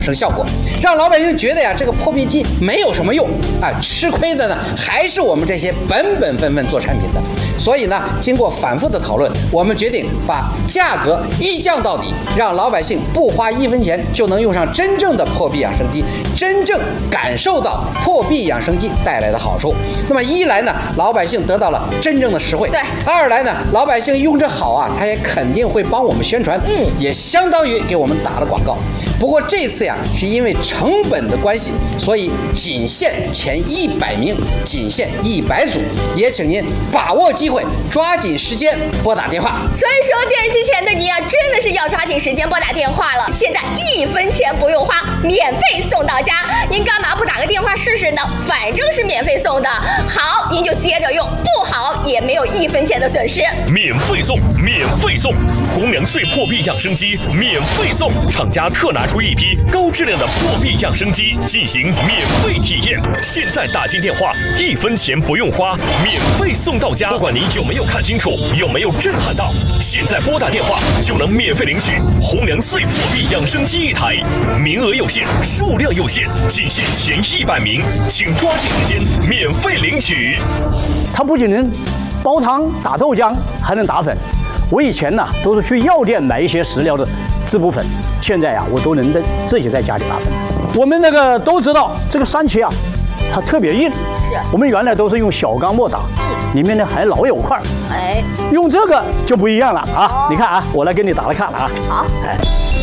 生效果，让老百姓觉得呀，这个破壁机没有什么用啊，吃亏的呢还是我们这些本分做产品的。所以呢，经过反复的讨论，我们决定把价格一降到底，让老百姓不花1分钱就能用上真正的破壁养生机，真正感受到破壁养生机带来的好处。那么一来呢，老百姓得到了真正的实惠； 对， 二来呢，老百姓用着好啊，他也肯定会帮我们宣传，也相当于给我们打了广告。不过这次呀，是因为成本的关系，所以仅限前100名，仅限100组，也请您把握机会，抓紧时间拨打电话。 所以说，电视机前的你啊，真的是要抓紧时间拨打电话了。现在1分钱不用花，免费送到家，您干嘛不打个电话试试呢？反正是免费送的，好您就接着用，不好也没有1分钱的损失。 免费送，免费送，红娘穗破壁养生机免费送，厂家特拿出一批高质量的破壁养生机进行免费体验。现在打进电话，1分钱不用花，免费送到家。不管您有没有看清楚，有没有震撼到，现在拨打电话就能免费领取红娘穗破壁养生机1台，名额有限，数量有限，仅限前100名，请抓紧时间免费领取。 它不仅能煲汤、打豆浆，还能打粉。我以前呢都是去药店买一些食疗的滋补粉，现在呀我都能自己在家里打粉。我们那个都知道这个山茄啊，它特别硬， 是我们原来都是用小钢末打，里面呢还老有块， 哎， 用这个就不一样了啊！你看啊，我来给你打来看了啊。 好， 哎，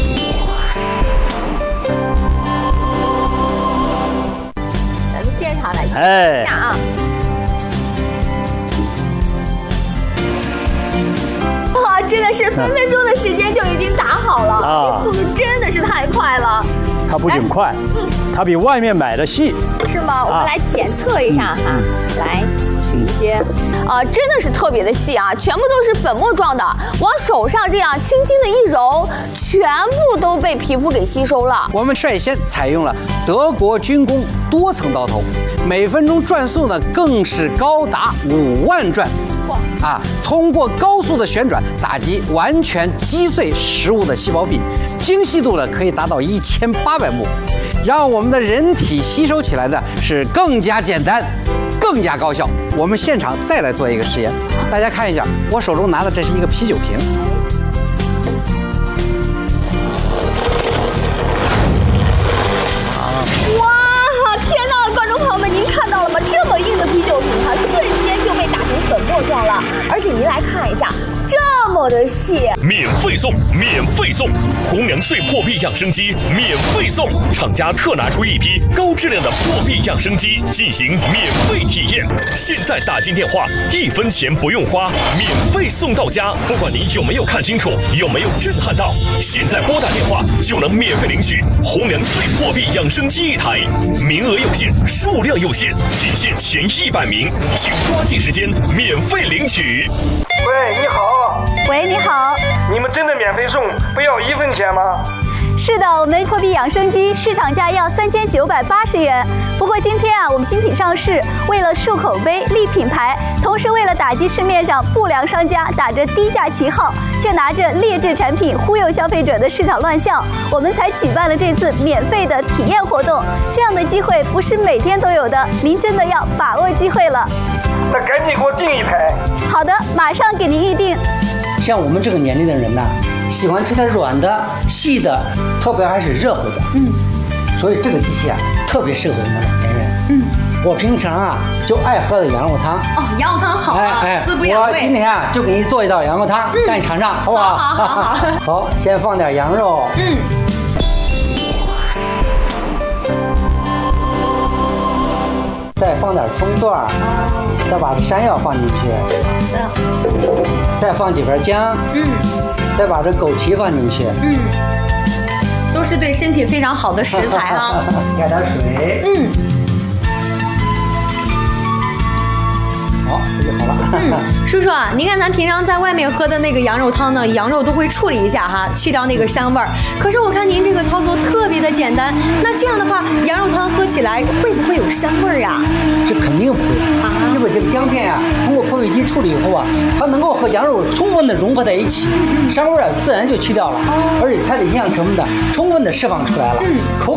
咱们现场来看一下啊。哇，真的是分分钟的时间就已经打好了， 啊， 速度真的是太快了。 它不仅快，它比外面买的细， 是吗？我们来检测一下哈，来取一些，真的是特别的细啊，全部都是粉末状的，往手上这样轻轻的一揉，全部都被皮肤给吸收了。 我们率先采用了德国军工多层刀头，每分钟转速呢更是高达5万转。啊，通过高速的旋转打击完全击碎食物的细胞壁，精细度呢可以达到1800目，让我们的人体吸收起来呢是更加简单，更加高效。我们现场再来做一个实验，大家看一下，我手中拿的这是一个啤酒瓶。 哇，天哪，观众朋友们，您看到了吗？这么硬的啤酒瓶，它瞬间就被打成粉末状了，而且您来看一下，这么的细， 免费送，免费送，红娘穗破壁养生机免费送，厂家特拿出一批高质量的破壁养生机进行免费体验。现在打进电话，1分钱不用花，免费送到家。不管您有没有看清楚，有没有震撼到，现在拨打电话就能免费领取红娘穗破壁养生机1台，名额有限，数量有限，仅限前100名，请抓紧时间免费领取。 喂，你好。 喂，你好。 你们真的免费送，不要1分钱吗？ 是的，我们破壁养生机市场价要3980元。不过今天啊，我们新品上市，为了树口碑、立品牌，同时为了打击市面上不良商家打着低价旗号，却拿着劣质产品忽悠消费者的市场乱象，我们才举办了这次免费的体验活动。这样的机会不是每天都有的，您真的要把握机会了。 那赶紧给我订1台。 好的，马上给您预定。 像我们这个年龄的人呢，喜欢吃点软的、细的，特别还是热乎的。所以这个机器啊，特别适合我们老年人。我平常啊就爱喝的羊肉汤。 哦，羊肉汤好啊，滋补养胃。 我今天啊就给你做一道羊肉汤，让你尝尝，好不好？ 好。 好，先放点羊肉。再放点葱段，再把这山药放进去，再放几瓣姜，再把这枸杞放进去， 都是对身体非常好的食材啊。 加点水， 好，这就好了。 叔叔，您看咱平常在外面喝的那个羊肉汤呢，羊肉都会处理一下哈，去掉那个膻味儿。可是我看您这个操作特别的简单，那这样的话，羊肉汤喝起来会不会有膻味儿啊？ 这肯定不会，因为这个姜片啊，通过破壁机处理以后啊，它能够和羊肉充分的融合在一起，膻味儿自然就去掉了，而且它的营养成分呢，充分的释放出来了，口